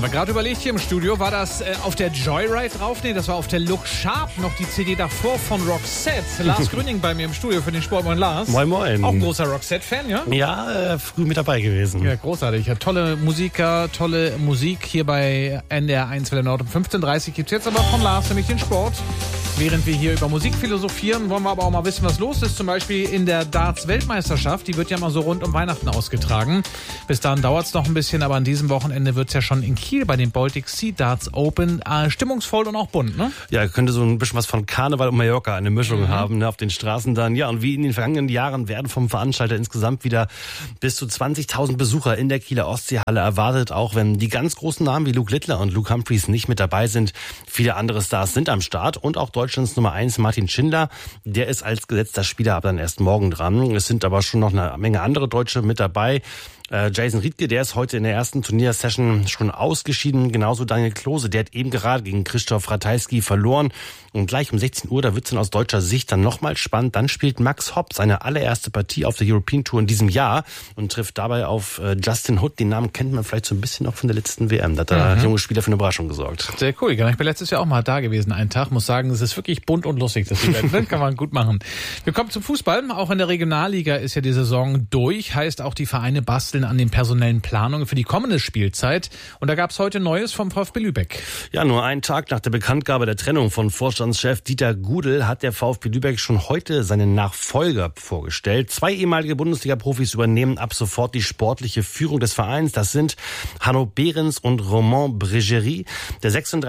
wir gerade überlegt hier im Studio, war das auf der Joyride drauf? Nee, das war auf der Look Sharp noch die CD davor von Roxette. Lars Grüning bei mir im Studio für den Sport. Moin Lars. Moin moin. Auch ein großer Roxette-Fan, ja? Ja, früh mit dabei gewesen. Ja, großartig. Ja, tolle Musiker, tolle Musik hier bei NDR 1 Welle Nord. Um 15.30 Uhr gibt es jetzt aber von Lars nämlich den Sport. Während wir hier über Musik philosophieren, wollen wir aber auch mal wissen, was los ist. Zum Beispiel in der Darts-Weltmeisterschaft. Die wird ja mal so rund um Weihnachten ausgetragen. Bis dahin dauert es noch ein bisschen, aber an diesem Wochenende wird es ja schon in Kiel bei den Baltic Sea Darts Open stimmungsvoll und auch bunt, ne? Ja, könnte so ein bisschen was von Karneval und Mallorca, eine Mischung haben, ne, auf den Straßen dann. Ja, und wie in den vergangenen Jahren werden vom Veranstalter insgesamt wieder bis zu 20.000 Besucher in der Kieler Ostseehalle erwartet, auch wenn die ganz großen Namen wie Luke Littler und Luke Humphries nicht mit dabei sind. Viele andere Stars sind am Start und auch Deutschlands Nummer 1 Martin Schindler, der ist als gesetzter Spieler aber dann erst morgen dran. Es sind aber schon noch eine Menge andere Deutsche mit dabei. Jason Riedke, der ist heute in der ersten Turniersession schon ausgeschieden. Genauso Daniel Klose, der hat eben gerade gegen Krzysztof Ratajski verloren. Und gleich um 16 Uhr, da wird's dann aus deutscher Sicht dann nochmal spannend. Dann spielt Max Hopp seine allererste Partie auf der European Tour in diesem Jahr und trifft dabei auf Justin Hood. Den Namen kennt man vielleicht so ein bisschen noch von der letzten WM. Da hat der junge Spieler für eine Überraschung gesorgt. Sehr cool. Ich bin letztes Jahr auch mal da gewesen, einen Tag. Muss sagen, es ist wirklich bunt und lustig, das Event. Kann man gut machen. Wir kommen zum Fußball. Auch in der Regionalliga ist ja die Saison durch. Heißt, auch die Vereine basteln an den personellen Planungen für die kommende Spielzeit. Und da gab's heute Neues vom VfB Lübeck. Ja, nur einen Tag nach der Bekanntgabe der Trennung von Vorstandschef Dieter Gudel hat der VfB Lübeck schon heute seinen Nachfolger vorgestellt. 2 ehemalige Bundesliga-Profis übernehmen ab sofort die sportliche Führung des Vereins. Das sind Hanno Behrens und Romain Bregerie. Der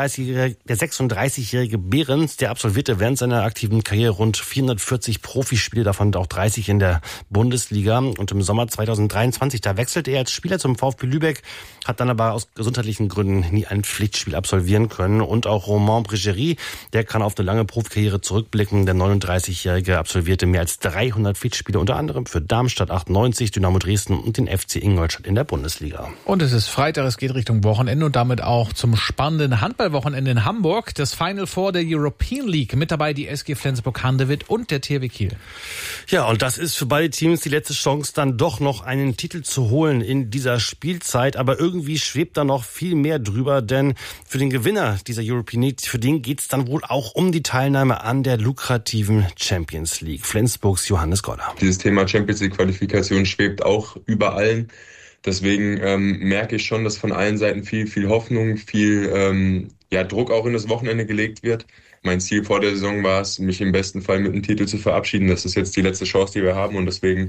36-jährige Behrens, der absolvierte während seiner aktiven Karriere rund 440 Profispiele, davon auch 30 in der Bundesliga. Und im Sommer 2023, da wechselte er als Spieler zum VfB Lübeck, hat dann aber aus gesundheitlichen Gründen nie ein Pflichtspiel absolvieren können. Und auch Romain Bregerie, der kann auf eine lange Profikarriere zurückblicken. Der 39-Jährige absolvierte mehr als 300 Pflichtspiele, unter anderem für Darmstadt 98, Dynamo Dresden und den FC Ingolstadt in der Bundesliga. Und es ist Freitag, es geht Richtung Wochenende und damit auch zum spannenden Handballwochenende in Hamburg. Das Final Four der European League. Mit dabei die SG Flensburg-Handewitt und der THW Kiel. Ja, und das ist für beide Teams die letzte Chance, dann doch noch einen Titel zu holen in dieser Spielzeit. Aber irgendwie schwebt da noch viel mehr drüber, denn für den Gewinner dieser European League, für den geht's dann wohl auch um die Teilnahme an der lukrativen Champions League. Flensburgs Johannes Goller. Dieses Thema Champions League Qualifikation schwebt auch über allen. Deswegen merke ich schon, dass von allen Seiten viel Hoffnung, viel Druck auch in das Wochenende gelegt wird. Mein Ziel vor der Saison war es, mich im besten Fall mit einem Titel zu verabschieden. Das ist jetzt die letzte Chance, die wir haben und deswegen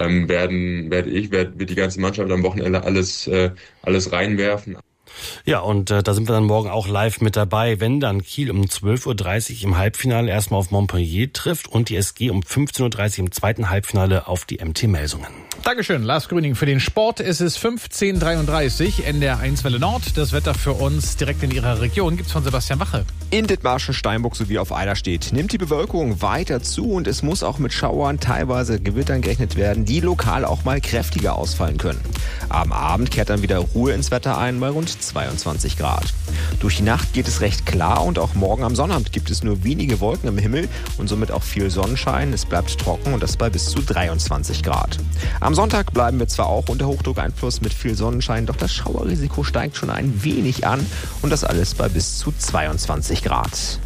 wird die ganze Mannschaft am Wochenende alles reinwerfen. Ja, und da sind wir dann morgen auch live mit dabei, wenn dann Kiel um 12.30 Uhr im Halbfinale erstmal auf Montpellier trifft und die SG um 15.30 Uhr im zweiten Halbfinale auf die MT Melsungen. Dankeschön, Lars Grüning für den Sport. Es ist 15.33 Uhr, NDR 1 Welle Nord. Das Wetter für uns direkt in Ihrer Region gibt's von Sebastian Wache. In Dithmarschen, Steinburg sowie auf Eiderstedt nimmt die Bewölkung weiter zu und es muss auch mit Schauern, teilweise Gewittern gerechnet werden, die lokal auch mal kräftiger ausfallen können. Am Abend kehrt dann wieder Ruhe ins Wetter ein bei rund 22 Grad. Durch die Nacht geht es recht klar und auch morgen am Sonnabend gibt es nur wenige Wolken am Himmel und somit auch viel Sonnenschein. Es bleibt trocken und das bei bis zu 23 Grad. Am Sonntag bleiben wir zwar auch unter Hochdruckeinfluss mit viel Sonnenschein, doch das Schauerrisiko steigt schon ein wenig an und das alles bei bis zu 22 Grad.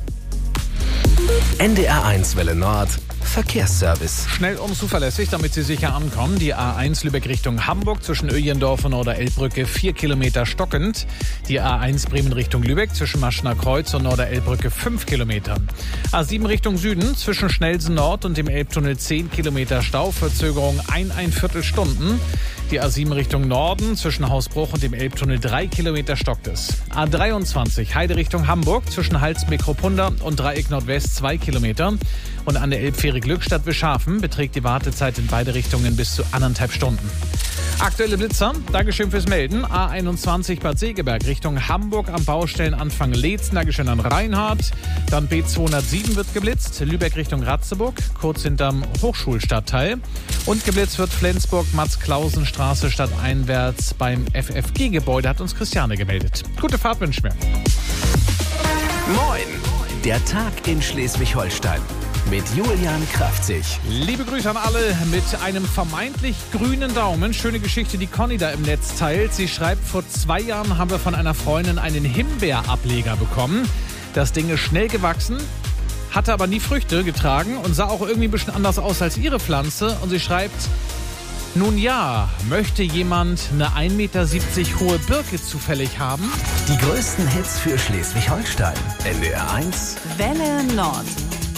NDR 1 Welle Nord Verkehrsservice. Schnell und zuverlässig, damit Sie sicher ankommen. Die A1 Lübeck Richtung Hamburg zwischen Öjendorf und Norderelbbrücke 4 Kilometer stockend. Die A1 Bremen Richtung Lübeck zwischen Maschener Kreuz und Norderelbbrücke 5 Kilometer. A7 Richtung Süden zwischen Schnellsen Nord und dem Elbtunnel 10 Kilometer Stau. Verzögerung 1,25 Stunden. Die A7 Richtung Norden zwischen Hausbruch und dem Elbtunnel 3 Kilometer stockt es. A23 Heide Richtung Hamburg zwischen Halsbeck-Ruppunda und Dreieck Nordwest 2 Kilometer. Und an der Elbfähre Glückstadt-Wischafen beträgt die Wartezeit in beide Richtungen bis zu 1,5 Stunden. Aktuelle Blitzer, Dankeschön fürs Melden. A21 Bad Segeberg Richtung Hamburg am Baustellenanfang Leetzen, Dankeschön an Reinhard. Dann B207 wird geblitzt, Lübeck Richtung Ratzeburg, kurz hinterm Hochschulstadtteil. Und geblitzt wird Flensburg-Max-Klausen-Straße stadteinwärts beim FFG-Gebäude, hat uns Christiane gemeldet. Gute Fahrt wünschen wir. Moin, der Tag in Schleswig-Holstein. mit Julian Kraftzig. Liebe Grüße an alle mit einem vermeintlich grünen Daumen. Schöne Geschichte, die Conny da im Netz teilt. Sie schreibt, vor 2 Jahren haben wir von einer Freundin einen Himbeerableger bekommen. Das Ding ist schnell gewachsen, hatte aber nie Früchte getragen und sah auch irgendwie ein bisschen anders aus als ihre Pflanze. Und sie schreibt, nun ja, möchte jemand eine 1,70 Meter hohe Birke zufällig haben? Die größten Hits für Schleswig-Holstein. NDR 1. Welle Nord.